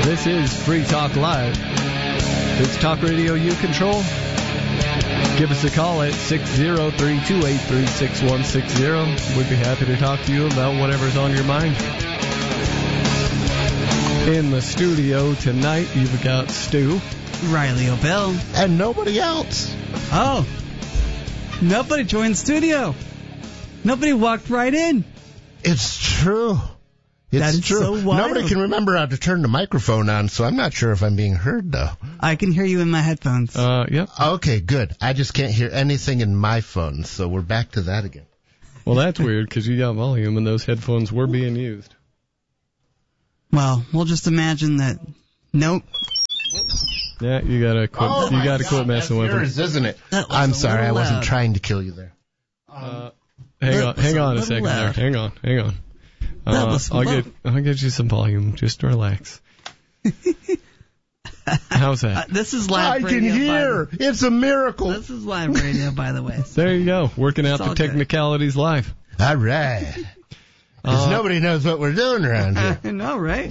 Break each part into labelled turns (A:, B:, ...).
A: This is Free Talk Live. It's talk radio you control. Give us a call at 603-283-6160. We'd be happy to talk to you about whatever's on your mind. In the studio tonight, you've got Stu,
B: Riley O'Bell,
C: and nobody else.
B: Oh, nobody joined the studio. Nobody walked right in.
C: It's true. It's true.
B: So wild.
C: Nobody can remember how to turn the microphone on, so I'm not sure if I'm being heard, though.
B: I can hear you in my headphones.
A: Yep.
C: Okay, good. I just can't hear anything in my phone, so we're back to that again.
A: Well, that's weird, because you got volume and those headphones were being used.
B: Well, we'll just imagine that. Nope.
A: Yeah, you gotta quit. You gotta quit messing with
C: yours,
A: them.
C: Isn't it? I'm sorry, I wasn't trying to kill you there.
A: Hang on a second there. Hang on. I'll get you some volume. Just relax. How's that?
B: This is live radio.
C: I can hear. It's a miracle.
B: This is live radio, by the way.
A: There you go. Working out the technicalities live.
C: All right. Because nobody knows what we're doing around here.
B: I know, right?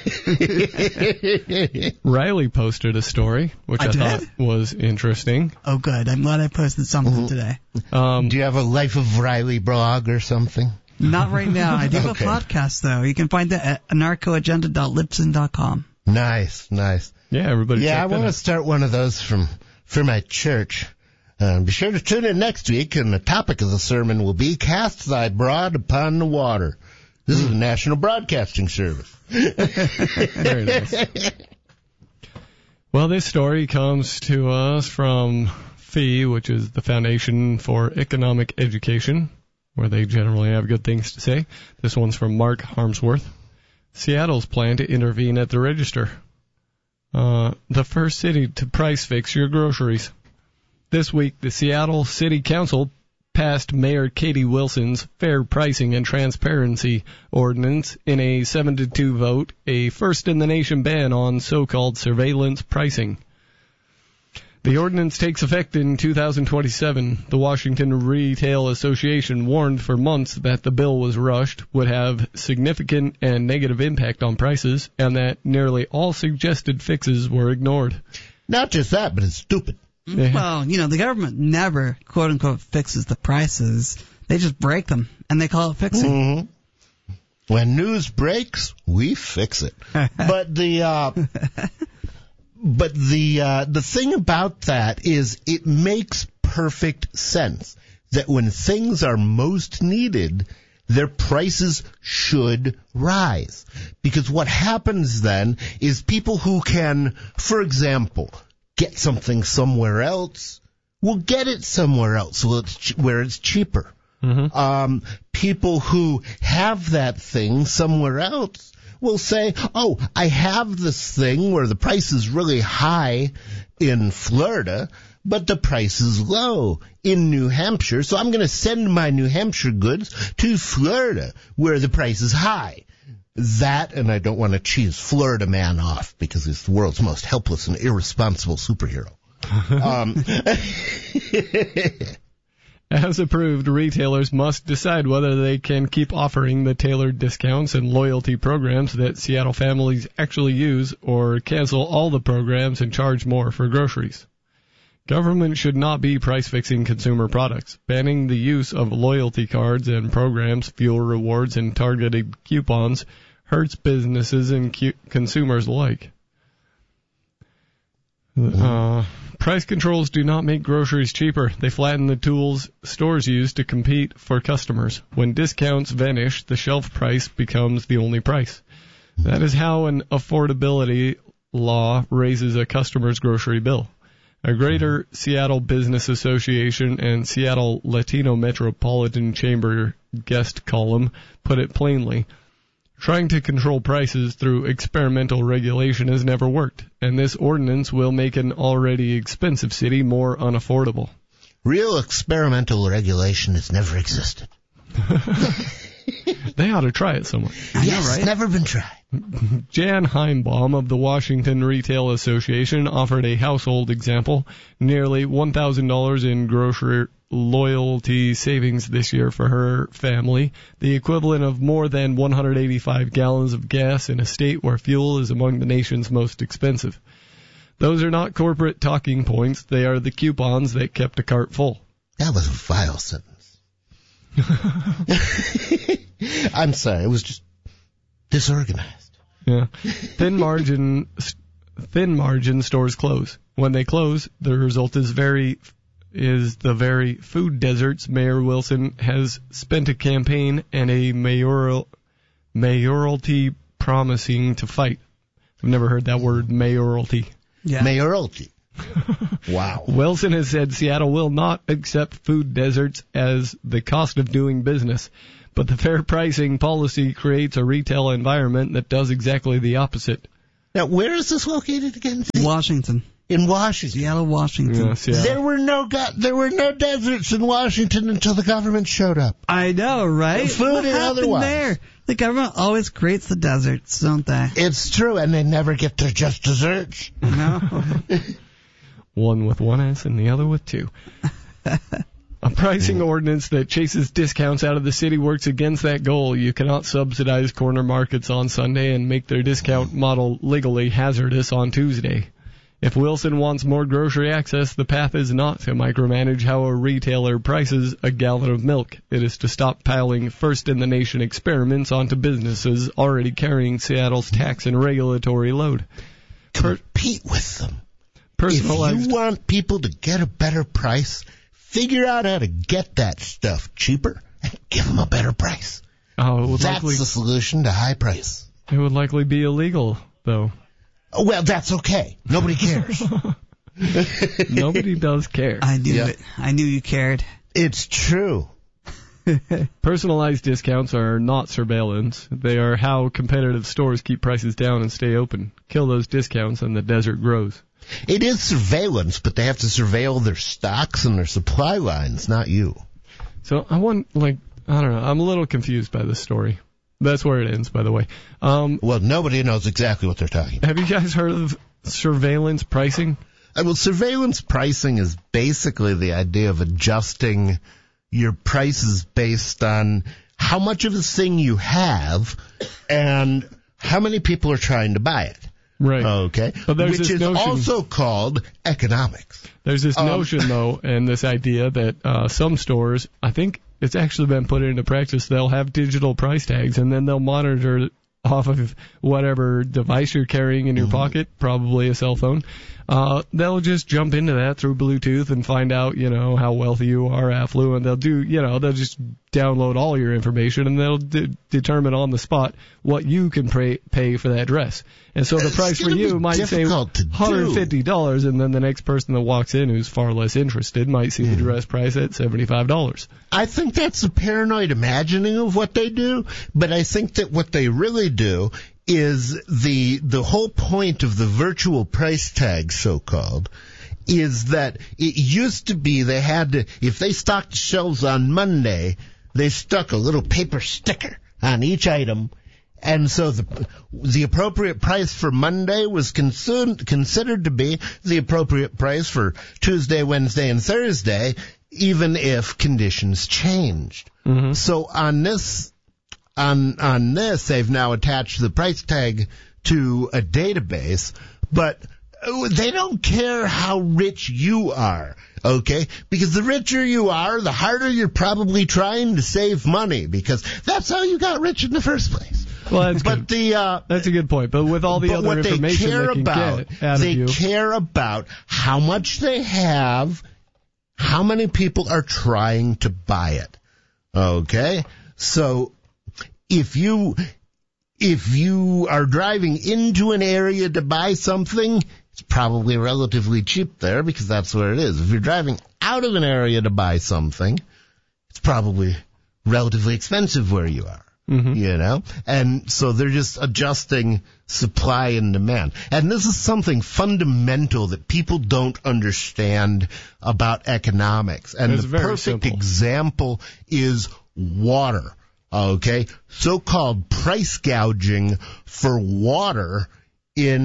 A: Riley posted a story, which I thought was interesting.
B: Oh, good. I'm glad I posted something today.
C: Do you have a Life of Riley blog or something?
B: Not right now. I do have a podcast, though. You can find that at anarchoagenda.libsyn.com.
C: Nice.
A: Yeah, everybody.
C: Yeah, I want to start one of those for my church. Be sure to tune in next week, and the topic of the sermon will be Cast Thy Broad Upon the Water. This is the National Broadcasting Service.
A: Very nice. Well, this story comes to us from FEE, which is the Foundation for Economic Education, where they generally have good things to say. This one's from Mark Harmsworth. Seattle's plan to intervene at the register. The first city to price fix your groceries. This week, the Seattle City Council passed Mayor Katie Wilson's Fair Pricing and Transparency Ordinance in a 7-2 vote, a first-in-the-nation ban on so-called surveillance pricing. The ordinance takes effect in 2027. The Washington Retail Association warned for months that the bill was rushed, would have significant and negative impact on prices, and that nearly all suggested fixes were ignored.
C: Not just that, but it's stupid.
B: Well, the government never, quote-unquote, fixes the prices. They just break them, and they call it fixing.
C: Mm-hmm. When news breaks, we fix it. But the thing about that is it makes perfect sense that when things are most needed, their prices should rise. Because what happens then is people who can, for example, get something somewhere else will get it somewhere else where it's cheaper. Mm-hmm. People who have that thing somewhere else will say, oh, I have this thing where the price is really high in Florida, but the price is low in New Hampshire, so I'm going to send my New Hampshire goods to Florida where the price is high. That, and I don't want to cheese Florida Man off because he's the world's most helpless and irresponsible superhero.
A: As approved, retailers must decide whether they can keep offering the tailored discounts and loyalty programs that Seattle families actually use, or cancel all the programs and charge more for groceries. Government should not be price-fixing consumer products. Banning the use of loyalty cards and programs, fuel rewards, and targeted coupons hurts businesses and consumers alike. Price controls do not make groceries cheaper. They flatten the tools stores use to compete for customers. When discounts vanish, the shelf price becomes the only price. That is how an affordability law raises a customer's grocery bill. A Greater Seattle Business Association and Seattle Latino Metropolitan Chamber guest column put it plainly. Trying to control prices through experimental regulation has never worked, and this ordinance will make an already expensive city more unaffordable.
C: Real experimental regulation has never existed.
A: They ought to try it somewhere.
C: Yes, right? Never been tried.
A: Jan Heimbaum of the Washington Retail Association offered a household example. Nearly $1,000 in loyalty savings this year for her family, the equivalent of more than 185 gallons of gas in a state where fuel is among the nation's most expensive. Those are not corporate talking points. They are the coupons that kept a cart full.
C: That was a vile sentence. I'm sorry. It was just disorganized.
A: Yeah. Thin margin stores close. When they close, the result is the very food deserts Mayor Wilson has spent a campaign and a mayoralty promising to fight. I've never heard that word, mayoralty.
B: Yeah.
C: Mayoralty. Wow.
A: Wilson has said Seattle will not accept food deserts as the cost of doing business, but the fair pricing policy creates a retail environment that does exactly the opposite.
C: Now, where is this located again?
B: Washington.
C: In Washington.
B: Seattle, Washington.
A: Yeah, Seattle.
C: There were no deserts in Washington until the government showed up.
B: I know, right?
C: Food
B: what
C: and
B: happened
C: otherwise.
B: there? The government always creates the deserts, don't they?
C: It's true, and they never get to just desserts.
B: No.
A: One with one S and the other with two. A pricing ordinance that chases discounts out of the city works against that goal. You cannot subsidize corner markets on Sunday and make their discount model legally hazardous on Tuesday. If Wilson wants more grocery access, the path is not to micromanage how a retailer prices a gallon of milk. It is to stop piling first-in-the-nation experiments onto businesses already carrying Seattle's tax and regulatory load.
C: Compete with them.
A: Personalized.
C: If you want people to get a better price, figure out how to get that stuff cheaper and give them a better price. That's the solution to high price.
A: It would likely be illegal, though.
C: Oh, well, that's okay. Nobody cares.
A: Nobody does care.
B: I knew it. I knew you cared.
C: It's true.
A: Personalized discounts are not surveillance. They are how competitive stores keep prices down and stay open. Kill those discounts and the desert grows.
C: It is surveillance, but they have to surveil their stocks and their supply lines, not you.
A: So I don't know. I'm a little confused by this story. That's where it ends, by the way.
C: Well, nobody knows exactly what they're talking about.
A: Have you guys heard of surveillance pricing?
C: Well, surveillance pricing is basically the idea of adjusting your prices based on how much of a thing you have and how many people are trying to buy it.
A: Right.
C: Okay.
A: Which
C: is also called economics.
A: There's this notion, though, and this idea that some stores, I think it's actually been put into practice, they'll have digital price tags, and then they'll monitor off of whatever device you're carrying in your pocket, probably a cell phone. They'll just jump into that through Bluetooth and find out, how wealthy you are, affluent. They'll they'll just download all your information, and they'll determine on the spot what you can pay for that dress. And so the price for you might say $150, and then the next person that walks in who's far less interested might see the dress price at $75.
C: I think that's a paranoid imagining of what they do, but I think that what they really do is the whole point of the virtual price tag, so-called, is that it used to be they had to, if they stocked shelves on Monday, they stuck a little paper sticker on each item, and so the appropriate price for Monday was considered to be the appropriate price for Tuesday, Wednesday, and Thursday, even if conditions changed. Mm-hmm. So on this, they've now attached the price tag to a database, but they don't care how rich you are, okay? Because the richer you are, the harder you're probably trying to save money, because that's how you got rich in the first place.
A: Well, that's a good point. But with all the other information they can get out of you,
C: they care about how much they have, how many people are trying to buy it, okay? So if you are driving into an area to buy something, it's probably relatively cheap there because that's where it is. If you're driving out of an area to buy something, it's probably relatively expensive where you are. Mm-hmm. And so they're just adjusting supply and demand. And this is something fundamental that people don't understand about economics. And the perfect example is water. Okay, so-called price gouging for water in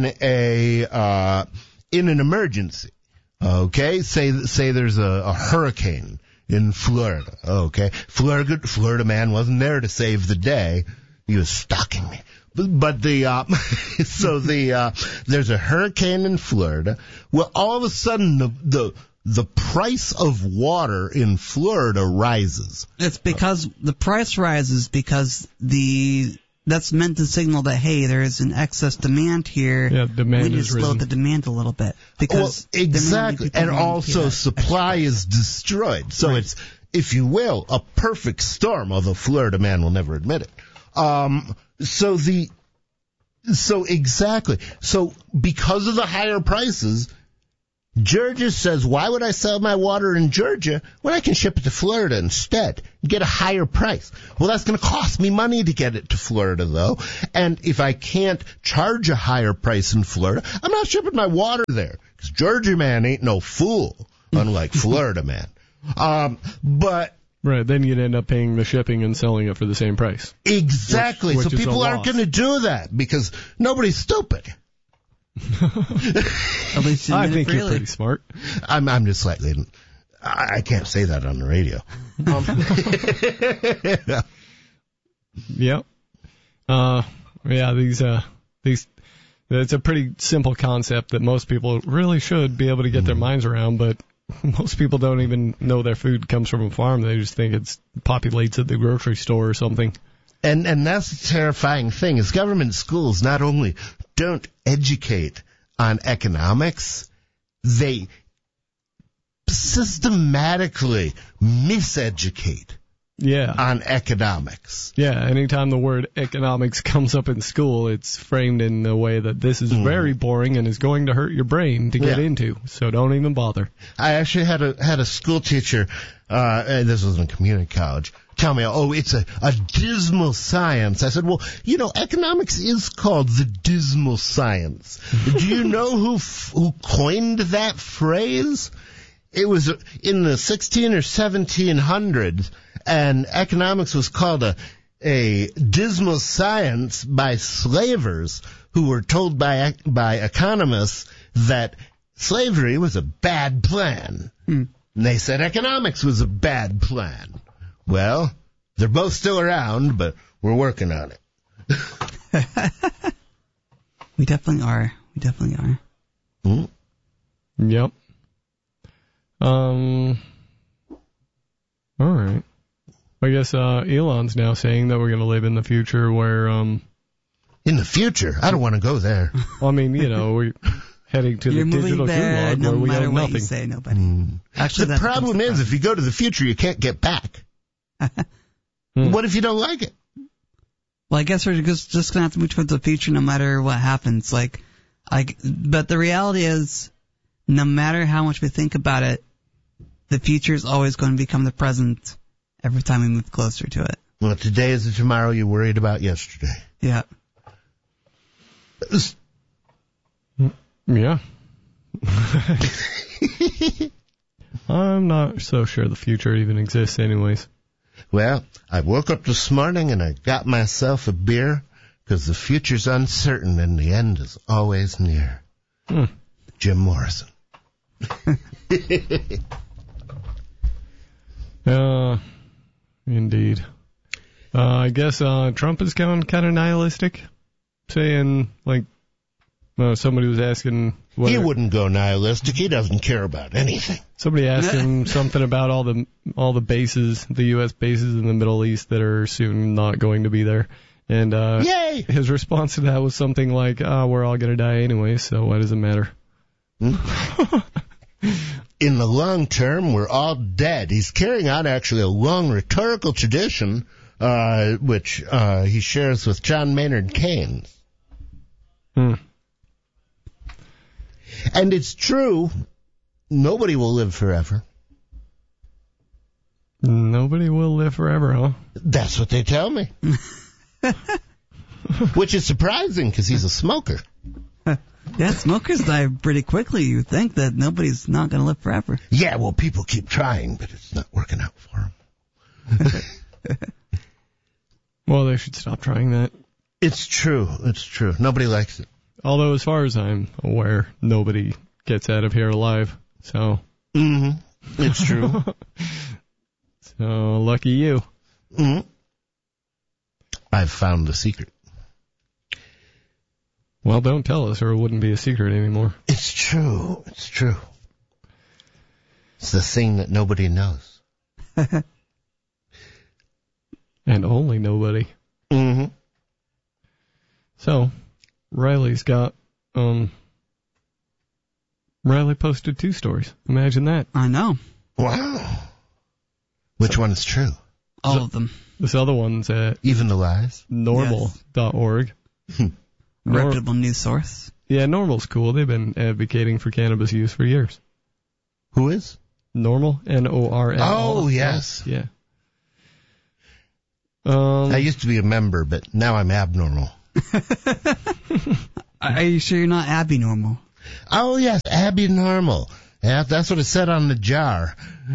C: an emergency. Okay, say there's a hurricane in Florida. Okay. Florida man wasn't there to save the day. He was stalking me. But there's a hurricane in Florida. Well, all of a sudden the price of water in Florida rises.
B: It's because the price rises because that's meant to signal that, hey, there is an excess demand here.
A: Yeah, demand
B: we need to
A: is
B: slow
A: risen.
B: the demand a little bit. Because
C: exactly. And also supply is destroyed. So it's, if you will, a perfect storm, although Florida man will never admit it. So exactly. So because of the higher prices, Georgia says, why would I sell my water in Georgia when I can ship it to Florida instead and get a higher price? Well, that's going to cost me money to get it to Florida, though. And if I can't charge a higher price in Florida, I'm not shipping my water there. Because Georgia man ain't no fool, unlike Florida man. But
A: Right, then you'd end up paying the shipping and selling it for the same price.
C: Exactly.
A: Which
C: so
A: is
C: people
A: a
C: aren't
A: loss.
C: going to do that because nobody's stupid.
B: At least you
A: I
B: admit it
A: think you're
B: freely.
A: pretty smart.
C: I'm just slightly. I can't say that on the radio.
A: Yep. Yeah, these, it's a pretty simple concept that most people really should be able to get their minds around, but most people don't even know their food comes from a farm. They just think it's populates at the grocery store or something.
C: And that's the terrifying thing is government schools not only don't educate on economics, they systematically miseducate
A: Yeah.
C: on economics.
A: Yeah, anytime the word economics comes up in school, it's framed in a way that this is very boring and is going to hurt your brain to get
C: Yeah.
A: into, so don't even bother.
C: I actually had a school teacher, and this was in community college, tell me, it's a dismal science. I said, well, economics is called the dismal science. Do you know who coined that phrase? It was in the 16 or 1700s, and economics was called a dismal science by slavers who were told by economists that slavery was a bad plan. And they said economics was a bad plan. Well, they're both still around, but we're working on it.
B: We definitely are.
A: Yep. All right. I guess Elon's now saying that we're going to live in the future where
C: In the future, I don't want to go there.
A: I mean, we're heading to
B: You're
A: the
B: moving
A: digital
B: there
A: gulag
B: no
A: where we
B: matter
A: own
B: what
A: nothing.
B: you say, nobody. Actually,
C: The
B: that
C: problem
B: becomes
C: is, if you go to the future, you can't get back. What if you don't like it?
B: Well, I guess we're just going to have to move towards the future no matter what happens. But the reality is, no matter how much we think about it, the future is always going to become the present every time we move closer to it.
C: Well, today is the tomorrow you worried about yesterday.
B: Yeah.
A: Yeah. I'm not so sure the future even exists anyways.
C: Well, I woke up this morning and I got myself a beer because the future's uncertain and the end is always near. Jim Morrison.
A: Indeed. I guess Trump is kind of nihilistic, saying somebody was asking.
C: He wouldn't go nihilistic. He doesn't care about anything.
A: Somebody asked him something about all the bases, the U.S. bases in the Middle East that are soon not going to be there, and
C: Yay!
A: his response to that was something like, "We're all going to die anyway, so why does it matter?"
C: In the long term, we're all dead. He's carrying on actually a long rhetorical tradition, which he shares with John Maynard Keynes. And it's true, nobody will live forever.
A: Nobody will live forever, huh?
C: That's what they tell me. Which is surprising because he's a smoker.
B: Yeah, smokers die pretty quickly. You think that nobody's not going to live forever.
C: Yeah, well, people keep trying, but it's not working out for them.
A: Well, they should stop trying that.
C: It's true. Nobody likes it.
A: Although, as far as I'm aware, nobody gets out of here alive. So.
C: It's true.
A: So, lucky you.
C: Mm-hmm. I've found the secret.
A: Well, don't tell us or it wouldn't be a secret anymore.
C: It's true. It's true. It's the thing that nobody knows.
A: And only nobody.
C: Mm-hmm.
A: So, Riley's got, Riley posted 2 stories. Imagine that.
B: I know.
C: Wow. Which one's true?
B: All of them.
A: This other one's at
C: Even the lies?
A: normal.org.
B: Reputable news source.
A: Yeah, Normal's cool. They've been advocating for cannabis use for years.
C: Who is?
A: Normal, N-O-R-M.
C: Oh, yes.
A: Yeah.
C: I used to be a member, but now I'm abnormal.
B: Are you sure you're not Abby normal?
C: Oh, yes, Abby Normal. Yeah, that's what it said on the jar.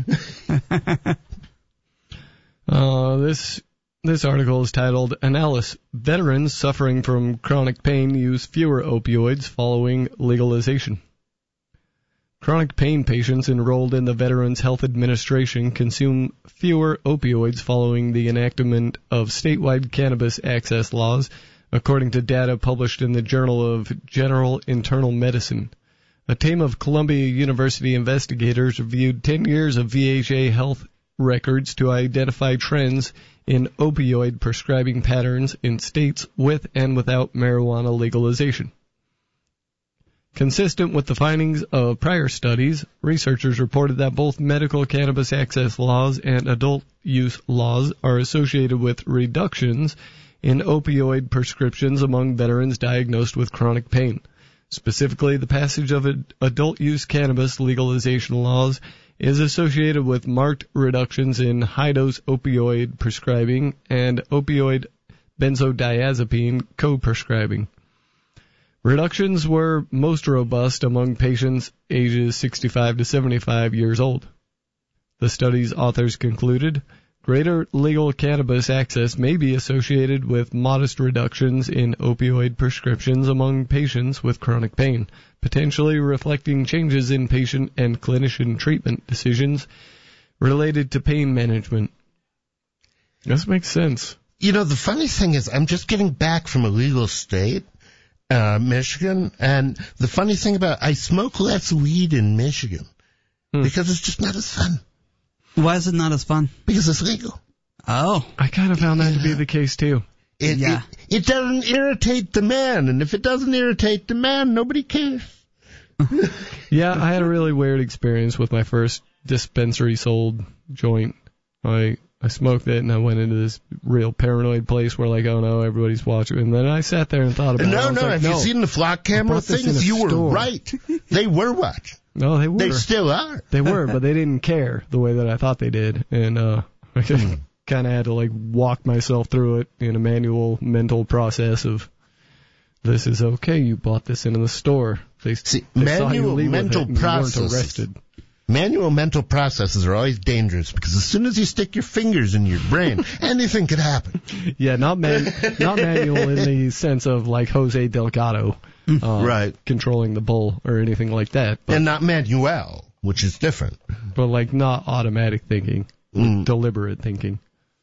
A: This article is titled, Analysis, Veterans Suffering from Chronic Pain Use Fewer Opioids Following Legalization. Chronic pain patients enrolled in the Veterans Health Administration consume fewer opioids following the enactment of statewide cannabis access laws, according to data published in the Journal of General Internal Medicine. A team of Columbia University investigators reviewed 10 years of VHA health records to identify trends in opioid prescribing patterns in states with and without marijuana legalization. Consistent with the findings of prior studies, researchers reported that both medical cannabis access laws and adult use laws are associated with reductions in opioid prescriptions among veterans diagnosed with chronic pain. Specifically, the passage of adult use cannabis legalization laws is associated with marked reductions in high-dose opioid prescribing and opioid benzodiazepine co-prescribing. Reductions were most robust among patients ages 65 to 75 years old. The study's authors concluded, greater legal cannabis access may be associated with modest reductions in opioid prescriptions among patients with chronic pain, potentially reflecting changes in patient and clinician treatment decisions related to pain management. This makes sense.
C: You know, the funny thing is, I'm just getting back from a legal state, Michigan, and the funny thing I smoke less weed in Michigan because it's just not as fun.
B: Why is it not as fun?
C: Because it's legal.
B: Oh.
A: I kind of found that to be the case, too.
C: It doesn't irritate the man, and if it doesn't irritate the man, nobody cares.
A: Yeah, I had a really weird experience with my first dispensary sold joint. I smoked it, and I went into this real paranoid place where, like, oh, no, everybody's watching. And then I sat there and thought about it.
C: Have you seen the flock camera things? You were right. They were watching.
A: No, they were.
C: They still are.
A: They were, but they didn't care the way that I thought they did. And I kind of had to, like, walk myself through it in a manual mental process of, this is okay, you bought this in the store. They saw you leave
C: mental
A: with it and
C: processes.
A: you weren't arrested.
C: Manual mental processes are always dangerous because as soon as you stick your fingers in your brain, anything could happen.
A: Yeah, not manual in the sense of like Jose Delgado,
C: right,
A: controlling the bull or anything like that. But,
C: and not manual, which is different.
A: But like not automatic thinking, deliberate thinking.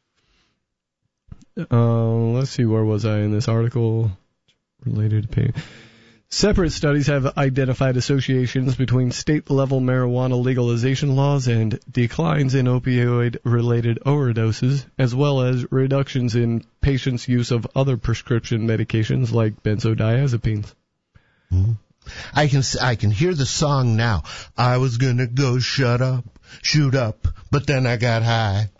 A: Let's see, where was I in this article related to pain? Separate studies have identified associations between state-level marijuana legalization laws and declines in opioid-related overdoses, as well as reductions in patients' use of other prescription medications like benzodiazepines.
C: Mm-hmm. I can hear the song now. I was gonna go shoot up, but then I got high.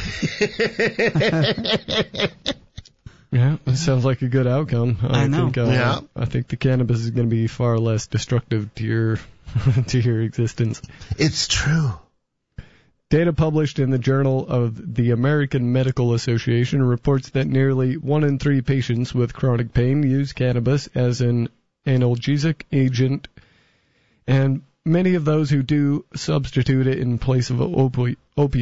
A: Yeah, that sounds like a good outcome.
B: I know.
A: I think the cannabis is going to be far less destructive to your to your existence.
C: It's true.
A: Data published in the Journal of the American Medical Association reports that nearly 1 in 3 patients with chronic pain use cannabis as an analgesic agent, and many of those who do substitute it in place of opioids.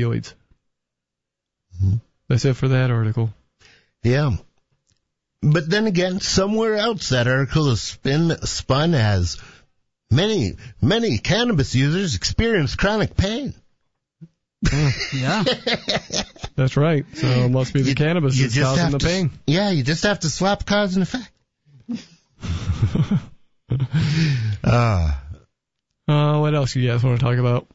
C: Mm-hmm.
A: That's it for that article.
C: Yeah. But then again, somewhere else that article is spun as many cannabis users experience chronic pain.
B: Yeah.
A: That's right. So it must be the cannabis that's causing the pain.
C: Yeah, you just have to swap cause and effect.
A: What else you guys want to talk about?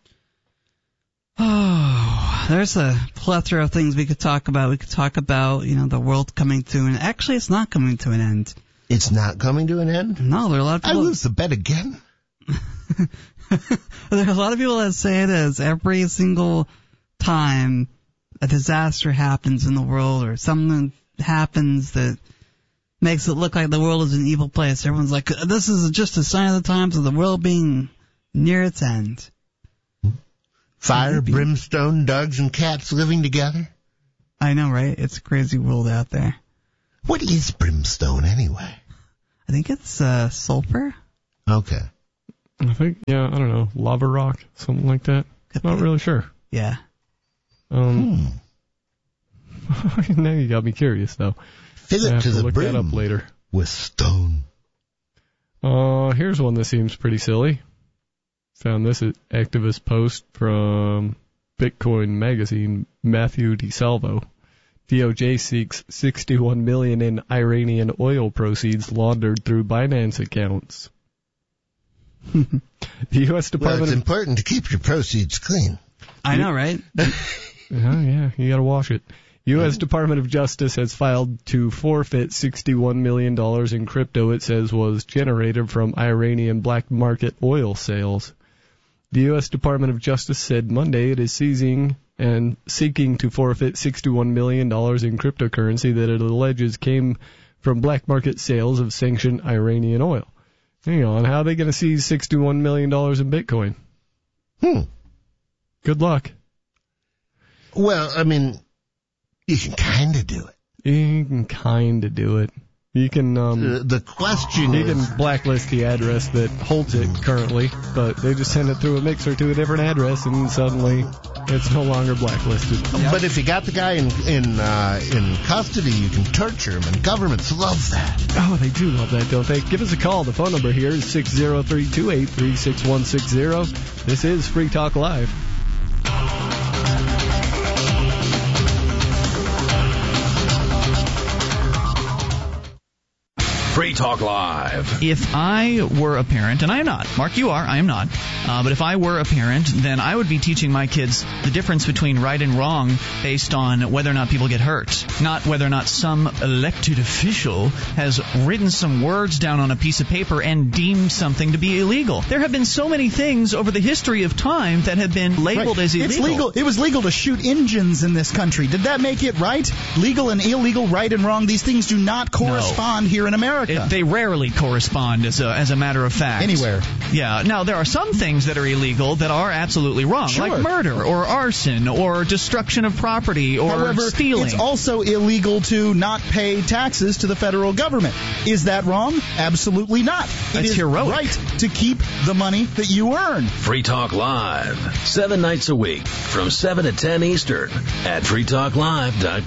B: Oh, there's a plethora of things we could talk about. We could talk about, the world coming to an... Actually, it's not coming to an end.
C: It's not coming to an end?
B: No, there are a lot of people...
C: I lose the bet again?
B: There are a lot of people that say it is every single time a disaster happens in the world or something happens that makes it look like the world is an evil place. Everyone's like, this is just a sign of the times of the world being near its end.
C: Fire, brimstone, dogs, and cats living together?
B: I know, right? It's a crazy world out there.
C: What is brimstone, anyway?
B: I think it's sulfur.
C: Okay.
A: I think, I don't know, lava rock, something like that. Not really sure.
B: Yeah.
A: Now you got me curious, though.
C: Fill it to the
A: look
C: brim
A: that up later.
C: with stone.
A: Here's one that seems pretty silly. Found this activist post from Bitcoin Magazine, Matthew DeSalvo. DOJ seeks $61 million in Iranian oil proceeds laundered through Binance accounts. The U.S. Department
C: Well, it's important to keep your proceeds clean.
B: I know, right?
A: Yeah, you gotta wash it. U.S. Department of Justice has filed to forfeit $61 million in crypto it says was generated from Iranian black market oil sales. The U.S. Department of Justice said Monday it is seizing and seeking to forfeit $61 million in cryptocurrency that it alleges came from black market sales of sanctioned Iranian oil. Hang on, how are they going to seize $61 million in Bitcoin? Good luck.
C: Well, I mean, you can kind of do it.
A: You can kind of do it. You can
C: the question
A: you
C: is...
A: can blacklist the address that holds it currently, but they just send it through a mixer to a different address, and suddenly it's no longer blacklisted.
C: But if you got the guy in custody, you can torture him, and governments love that.
A: Oh, they do love that, don't they? Give us a call. The phone number here is 603-283-6160. This is Free Talk Live.
D: Free Talk Live.
E: If I were a parent, and I am not, Mark, you are, I am not, but if I were a parent, then I would be teaching my kids the difference between right and wrong based on whether or not people get hurt, not whether or not some elected official has written some words down on a piece of paper and deemed something to be illegal. There have been so many things over the history of time that have been labeled as illegal.
F: It's legal. It was legal to shoot engines in this country. Did that make it right? Legal and illegal, right and wrong, these things do not correspond here in America.
E: They rarely correspond as a matter of fact.
F: Anywhere.
E: Yeah. Now, there are some things that are illegal that are absolutely wrong,
F: sure,
E: like murder or arson or destruction of property or
F: However,
E: stealing.
F: It's also illegal to not pay taxes to the federal government. Is that wrong? Absolutely not.
E: That's
F: it is
E: heroic.
F: right to keep the money that you earn.
D: Free Talk Live, 7 nights a week from 7 to 10 Eastern at freetalklive.com.